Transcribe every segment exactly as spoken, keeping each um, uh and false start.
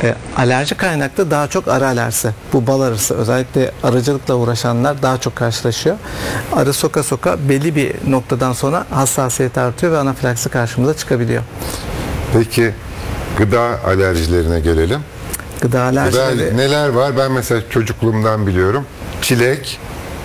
E, alerji kaynaklı daha çok arı alerjisi. Bu bal arısı. Özellikle arıcılıkla uğraşanlar daha çok karşılaşıyor. Arı soka soka belli bir noktadan sonra hassasiyet artıyor ve anafilaksi karşımıza çıkabiliyor. Peki gıda alerjilerine gelelim. Gıda alerjileri... Gıda, neler var? Ben mesela çocukluğumdan biliyorum. Çilek,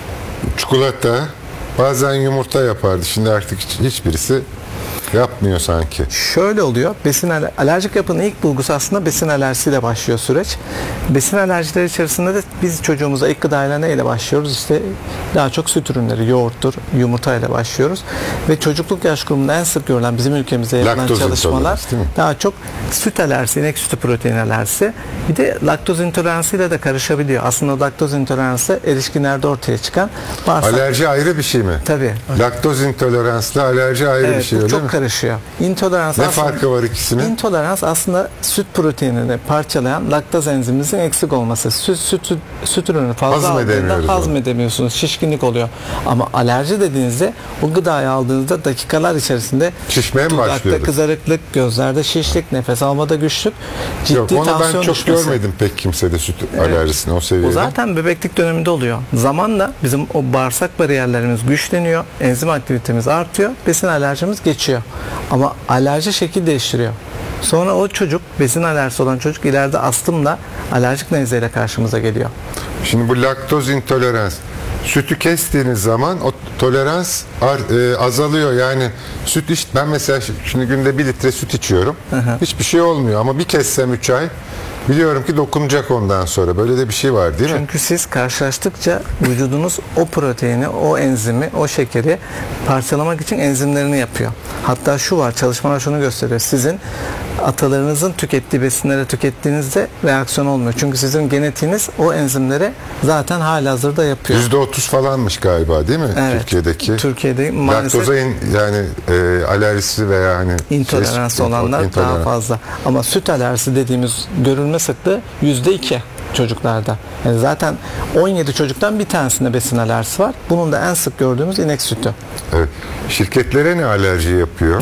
çikolata, bazen yumurta yapardı. Şimdi artık hiç, hiçbirisi yapmıyor sanki. Şöyle oluyor. Besin aler- alerjik yapının ilk bulgusu aslında besin alerjisiyle başlıyor süreç. Besin alerjileri içerisinde de biz çocuğumuza ilk gıdayla neyle başlıyoruz? İşte daha çok süt ürünleri, yoğurttur, yumurtayla başlıyoruz. Ve çocukluk yaş grubunda en sık görülen bizim ülkemizde yapılan Laktoz çalışmalar değil mi? daha çok süt alerjisi, inek sütü protein alerjisi. Bir de laktoz intoleransıyla da karışabiliyor. Aslında laktoz intoleransı erişkinlerde ortaya çıkan bağırsak. Alerji ayrı bir şey mi? Tabii. Laktoz intoleransla alerji ayrı Evet, bir şey, bu öyle çok mi? karışıyor. İntolerans Ne aslında, farkı var ikisinin? İntolerans aslında süt proteinini parçalayan laktaz enzimimizin eksik olması. Süt, süt, süt, süt ürünü fazla aldığında hazmedemiyorsunuz. Şişkinlik oluyor. Ama alerji dediğinizde o gıdayı aldığınızda dakikalar içerisinde şişmeye mi başlıyordu? dudakta kızarıklık, gözlerde şişlik, nefes almada güçlük, ciddi Yok, onu tansiyon ben çok düşmesi. görmedim pek kimsede süt Evet. alerjisini o seviyede. O zaten bebeklik döneminde oluyor. Zamanla bizim o bağırsak bariyerlerimiz güçleniyor, enzim aktivitemiz artıyor, besin alerjimiz geçiyor. Ama alerji şekil değiştiriyor. Sonra o çocuk, besin alerjisi olan çocuk ileride astımla, alerjik nezleyle karşımıza geliyor. Şimdi bu laktoz intolerans, sütü kestiğiniz zaman o tolerans ar, e, azalıyor. Yani süt iç, ben mesela şimdi günde bir litre süt içiyorum. Hı hı. Hiçbir şey olmuyor ama bir kessem üç ay biliyorum ki dokunacak ondan sonra. Böyle de bir şey var değil mi? Çünkü siz karşılaştıkça vücudunuz o proteini, o enzimi, o şekeri parçalamak için enzimlerini yapıyor. Hatta şu var, çalışmalar şunu gösteriyor. Sizin atalarınızın tükettiği besinlere tükettiğinizde reaksiyon olmuyor. Çünkü sizin genetiğiniz o enzimleri zaten halihazırda yapıyor. yüzde otuz falanmış galiba değil mi? Evet, Türkiye'deki. Türkiye'de maalesef laktoza in, yani e, alerjisi veya hani intolerans şey, olanlar intolerans. daha fazla. Ama süt alerjisi dediğimiz görülme sıklığı yüzde iki çocuklarda. Yani zaten on yedi çocuktan bir tanesinde besin alerjisi var. Bunun da en sık gördüğümüz inek sütü. Evet. Şirketlere ne alerji yapıyor?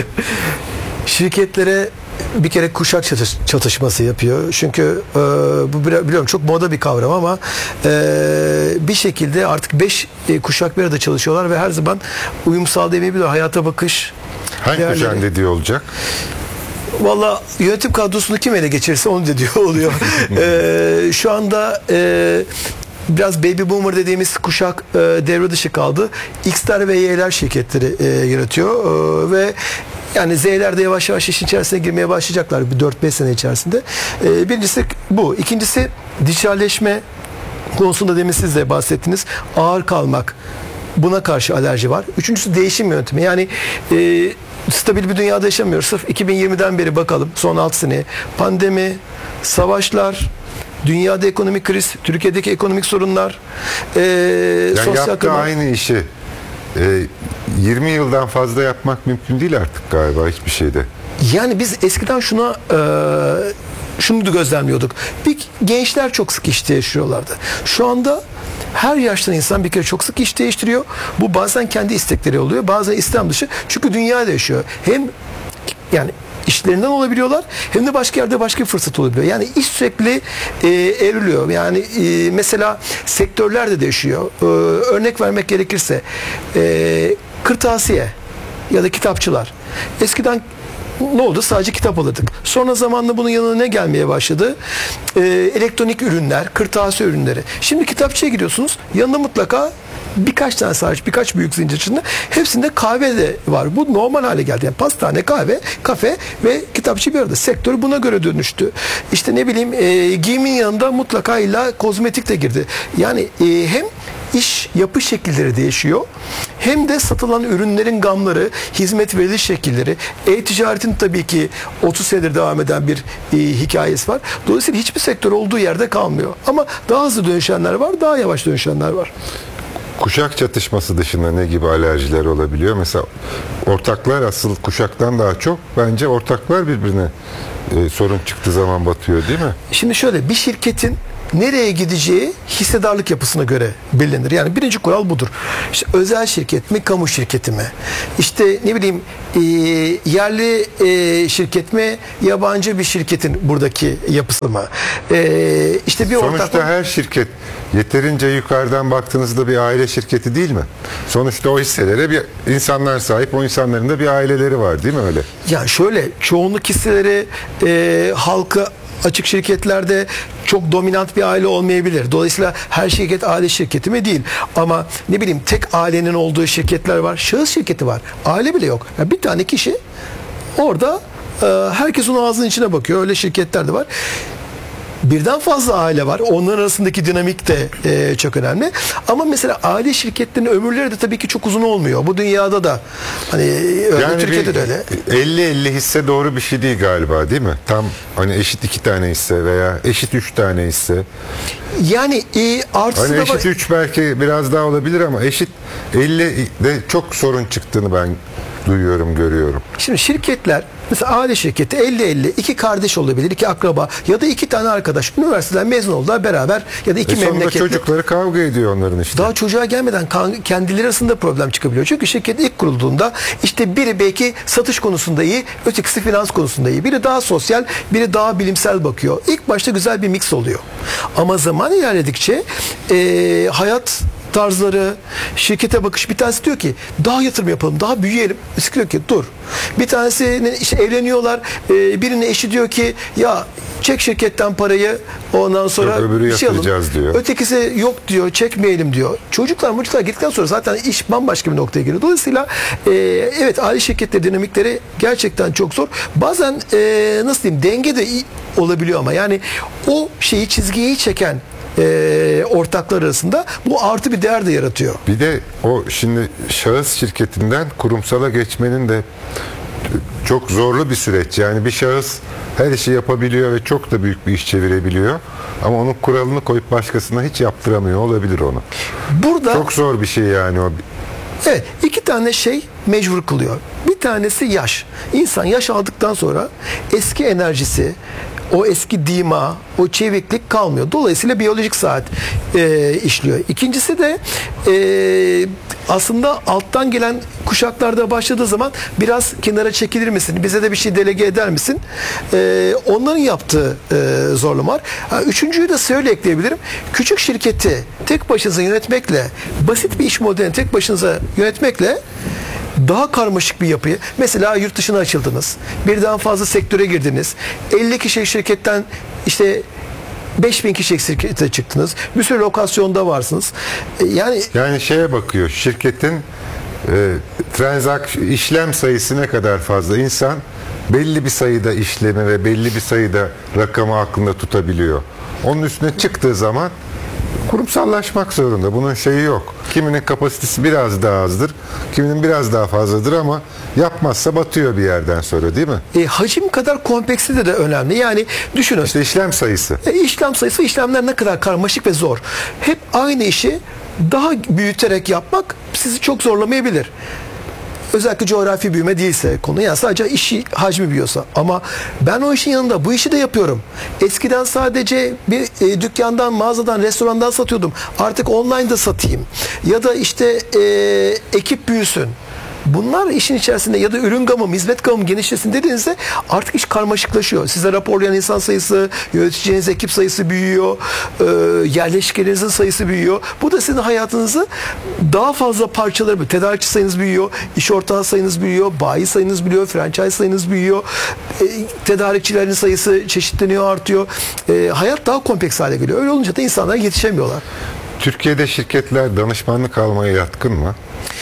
Şirketlere bir kere kuşak çatış, çatışması yapıyor. Çünkü e, bu biliyorum çok moda bir kavram ama e, bir şekilde artık beş e, kuşak bir arada çalışıyorlar ve her zaman uyum sağlayamayabiliyor. Hayata bakış. Hangi kuşağın dediği olacak? Valla yönetim kadrosunu kim ele geçirirse onu dediği oluyor. e, şu anda e, biraz baby boomer dediğimiz kuşak e, devre dışı kaldı. X'ler ve Y'ler şirketleri e, yönetiyor e, ve yani Z'ler de yavaş yavaş işin içerisine girmeye başlayacaklar bir dört beş sene içerisinde. E, birincisi bu. İkincisi dijitalleşme konusunda demin siz de bahsettiniz. Ağır kalmak. Buna karşı alerji var. Üçüncüsü değişim yöntemi. Yani e, stabil bir dünyada yaşamıyoruz. Sırf iki bin yirmiden beri bakalım son altı sene. Pandemi, savaşlar, dünyada ekonomik kriz, Türkiye'deki ekonomik sorunlar, e, yani sosyal yaptığı kırma... aynı işi e, yirmi yıldan fazla yapmak mümkün değil artık galiba hiçbir şeyde. Yani biz eskiden şuna e, şunu da gözlemliyorduk. Bir gençler çok sık iş değiştiriyorlardı. Şu anda her yaştan insan bir kere çok sık iş değiştiriyor. Bu bazen kendi istekleri oluyor, bazen istem dışı. Çünkü dünya değişiyor. Hem yani işlerinden olabiliyorlar hem de başka yerde başka bir fırsat olabiliyor. Yani iş sürekli e, evriliyor. Yani e, mesela sektörler de değişiyor. E, örnek vermek gerekirse e, kırtasiye ya da kitapçılar. Eskiden ne oldu? Sadece kitap alırdık. Sonra zamanla bunun yanına ne gelmeye başladı? Ee, elektronik ürünler, kırtasiye ürünleri. Şimdi kitapçıya gidiyorsunuz. Yanında mutlaka birkaç tane sadece, birkaç büyük zincir içinde hepsinde kahve de var. Bu normal hale geldi. Yani pastane, kahve, kafe ve kitapçı bir arada. Sektör buna göre dönüştü. İşte ne bileyim e, giyimin yanında mutlaka illa kozmetik de girdi. Yani e, hem iş yapı şekilleri değişiyor. Hem de satılan ürünlerin gamları, hizmet veriliş şekilleri, e-ticaretin tabii ki otuz senedir devam eden bir e, hikayesi var. Dolayısıyla hiçbir sektör olduğu yerde kalmıyor. Ama daha hızlı dönüşenler var, daha yavaş dönüşenler var. Kuşak çatışması dışında ne gibi alerjiler olabiliyor? Mesela ortaklar asıl kuşaktan daha çok bence ortaklar birbirine e, sorun çıktığı zaman batıyor değil mi? Şimdi şöyle bir şirketin nereye gideceği hissedarlık yapısına göre belirlenir. Yani birinci kural budur. İşte özel şirket mi, kamu şirketi mi? İşte ne bileyim e, yerli e, şirket mi, yabancı bir şirketin buradaki yapısı mı? E, işte bir Sonuçta ortaklık... her şirket yeterince yukarıdan baktığınızda bir aile şirketi değil mi? Sonuçta o hisselere bir insanlar sahip, o insanların da bir aileleri var değil mi öyle? Yani şöyle, çoğunluk hisseleri e, halka açık şirketlerde çok dominant bir aile olmayabilir. Dolayısıyla her şirket aile şirketi mi? Değil. Ama ne bileyim tek ailenin olduğu şirketler var. Şahıs şirketi var. Aile bile yok. Yani bir tane kişi orada e, herkes onun ağzının içine bakıyor. Öyle şirketler de var. Birden fazla aile var. Onların arasındaki dinamik de e, çok önemli. Ama mesela aile şirketlerinin ömürleri de tabii ki çok uzun olmuyor. Bu dünyada da hani öyle, Yani Türkiye'de de öyle. elli elli hisse doğru bir şey değil galiba değil mi? Tam hani eşit iki tane hisse veya eşit üç tane hisse. Yani e, artısı Hani da eşit var. üç belki biraz daha olabilir ama eşit elli de çok sorun çıktığını ben duyuyorum, görüyorum. Şimdi şirketler, mesela aile şirketi elli elli, iki kardeş olabilir, iki akraba ya da iki tane arkadaş üniversiteden mezun oldular beraber ya da iki E sonunda memleketli. çocukları kavga ediyor onların işte. Daha çocuğa gelmeden kan- kendileri arasında problem çıkabiliyor. Çünkü şirket ilk kurulduğunda işte biri belki satış konusunda iyi, ötekisi finans konusunda iyi. Biri daha sosyal, biri daha bilimsel bakıyor. İlk başta güzel bir mix oluyor. Ama zaman ilerledikçe e, hayat tarzları, şirkete bakış, bir tanesi diyor ki daha yatırım yapalım, daha büyüyelim. Birisi diyor ki dur. Bir tanesi işte evleniyorlar. E, birinin eşi diyor ki ya çek şirketten parayı, ondan sonra Yok, öbürü bir şey alın. yatıracağız diyor. Ötekisi yok diyor, çekmeyelim diyor. Çocuklar çocuklar gittikten sonra zaten iş bambaşka bir noktaya geliyor. Dolayısıyla e, evet aile şirketleri dinamikleri gerçekten çok zor. Bazen e, nasıl diyeyim denge de iyi olabiliyor ama yani o şeyi çizgiyi çeken e, ortaklar arasında bu artı bir değer de yaratıyor. Bir de o şimdi şahıs şirketinden kurumsala geçmenin de çok zorlu bir süreç. Yani bir şahıs her işi yapabiliyor ve çok da büyük bir iş çevirebiliyor. Ama onun kuralını koyup başkasına hiç yaptıramıyor olabilir onu. Burada Çok zor bir şey yani o. evet, iki tane şey mecbur kılıyor. Bir tanesi yaş. İnsan yaş aldıktan sonra eski enerjisi, o eski dima, o çeviklik kalmıyor. Dolayısıyla biyolojik saat e, işliyor. İkincisi de e, aslında alttan gelen kuşaklarda başladığı zaman biraz kenara çekilir misin? Bize de bir şey delege eder misin? E, onların yaptığı e, zorlama var. Ha, üçüncüyü de şöyle ekleyebilirim. Küçük şirketi tek başınıza yönetmekle, basit bir iş modelini tek başınıza yönetmekle daha karmaşık bir yapıyı, mesela yurt dışına açıldınız, birden fazla sektöre girdiniz, elli kişi şirketten işte beş bin kişi şirkete çıktınız, bir sürü lokasyonda varsınız. E, Yani Yani şeye bakıyor, şirketin e, transak işlem sayısı ne kadar fazla, insan belli bir sayıda işlemi ve belli bir sayıda rakamı aklında tutabiliyor. Onun üstüne çıktığı zaman kurumsallaşmak zorunda. Bunun şeyi yok. Kiminin kapasitesi biraz daha azdır, kiminin biraz daha fazladır ama yapmazsa batıyor bir yerden sonra değil mi? e, hacim kadar kompleksite de önemli. Yani düşünün. İşte işlem sayısı. E, işlem sayısı, işlemler ne kadar karmaşık ve zor. Hep aynı işi daha büyüterek yapmak sizi çok zorlamayabilir. Özellikle coğrafi büyüme değilse konu, yani sadece işi hacmi büyüyorsa. Ama ben o işin yanında bu işi de yapıyorum. Eskiden sadece bir e, dükkandan, mağazadan, restorandan satıyordum. Artık online'da satayım. Ya da işte e, ekip büyüsün. Bunlar işin içerisinde ya da ürün gamım, hizmet gamım genişlesin dediğinizde artık iş karmaşıklaşıyor. Size raporlayan insan sayısı, yöneteceğiniz ekip sayısı büyüyor, e, yerleşkelerinizin sayısı büyüyor. Bu da sizin hayatınızı daha fazla parçaları, tedarikçi sayınız büyüyor, iş ortağı sayınız büyüyor, bayi sayınız büyüyor, franchise sayınız büyüyor, e, tedarikçilerin sayısı çeşitleniyor, artıyor. E, hayat daha kompleks hale geliyor. Öyle olunca da insanlar yetişemiyorlar. Türkiye'de şirketler danışmanlık almaya yatkın mı?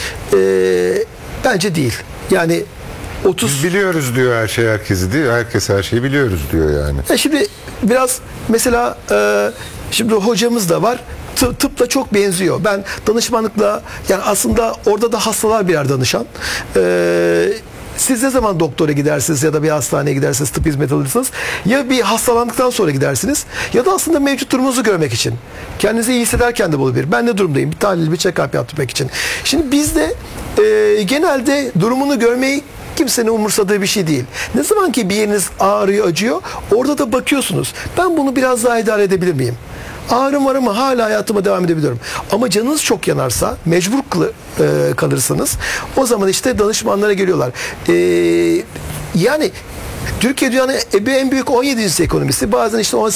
E, bence değil. Yani otuz Biz biliyoruz diyor her şey herkesi değil. Herkes her şeyi biliyoruz diyor yani. Ya şimdi biraz mesela e, şimdi hocamız da var. Tı- Tıpla çok benziyor. Ben danışmanlıkla, yani aslında orada da hastalar birer danışan. E, siz ne zaman doktora gidersiniz ya da bir hastaneye gidersiniz, tıp hizmeti alırsınız. Ya bir hastalandıktan sonra gidersiniz ya da aslında mevcut durumunuzu görmek için. Kendinizi iyi hissederken de olabilir. Ben ne durumdayım? Bir tahlil, bir check-up yaptırmak için. Şimdi bizde e, genelde durumunu görmeyi kimsenin umursadığı bir şey değil. Ne zaman ki bir yeriniz ağrıyor, acıyor, orada da bakıyorsunuz. Ben bunu biraz daha idare edebilir miyim? ağrım var ama hala hayatıma devam edebiliyorum. Ama canınız çok yanarsa, mecbur kılı, e, kalırsanız o zaman işte danışmanlara geliyorlar. E, yani Türkiye dünyanın en büyük on yedi ekonomisi. Bazen işte on